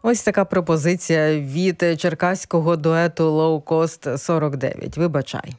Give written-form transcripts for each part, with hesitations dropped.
Ось така пропозиція від черкаського дуету Low Cost 49. Вибачай.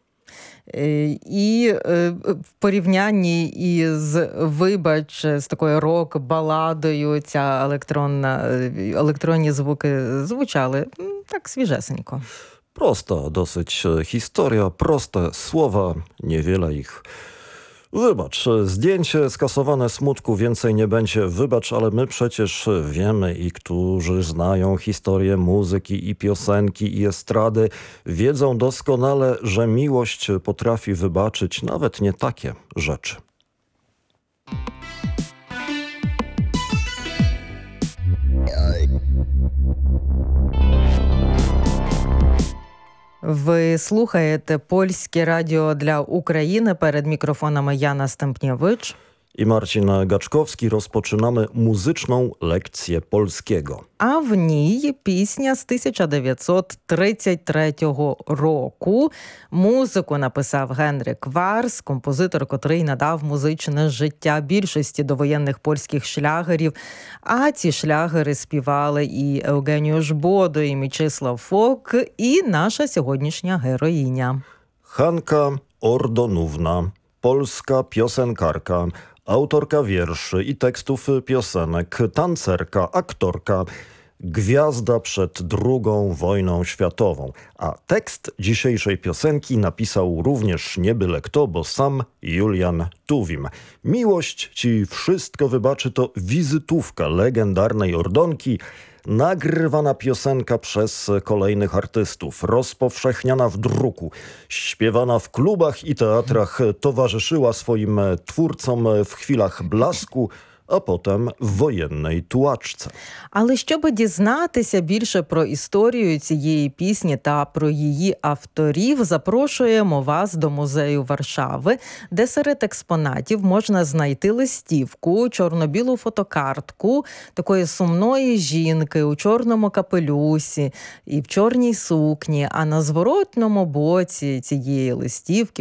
І в порівнянні із «Вибач» з такою рок-баладою ця електронні звуки звучали так свіжесенько. Prosta dosyć historia, proste słowa, niewiele ich. Wybacz, zdjęcie skasowane smutku, więcej nie będzie. Wybacz, ale my przecież wiemy i którzy znają historię muzyki i piosenki i estrady, wiedzą doskonale, że miłość potrafi wybaczyć nawet nie takie rzeczy. Ви слухаєте Польське радіо для України. Перед мікрофонами Jana Stępniewicz I Marcin Gaczkowski. Rozpoczynamy muzyczną lekcję polskiego. А в ній пісня з 1933 року. Музику написав Генрик Варс, композитор, котрий надав музичне життя більшості довоєнних польських шлягерів. А ці шлягери співали і Евгеніуш Бодо, і Мічислав Фок, і наша сьогоднішня героїня. Hanka Ordonówna, polska piosenkarka, autorka wierszy i tekstów piosenek, tancerka, aktorka, gwiazda przed II wojną światową. A tekst dzisiejszej piosenki napisał również nie byle kto, bo sam Julian Tuwim. Miłość ci wszystko wybaczy to wizytówka legendarnej Ordonki, nagrywana piosenka przez kolejnych artystów, rozpowszechniana w druku, śpiewana w klubach i teatrach, towarzyszyła swoim twórcom w chwilach blasku, а потім в воєнній туачці. Але щоб дізнатися більше про історію цієї пісні та про її авторів, запрошуємо вас до музею Варшави, де серед експонатів можна знайти листівку, чорно-білу фотокартку такої сумної жінки у чорному капелюсі і в чорній сукні, а на зворотному боці цієї листівки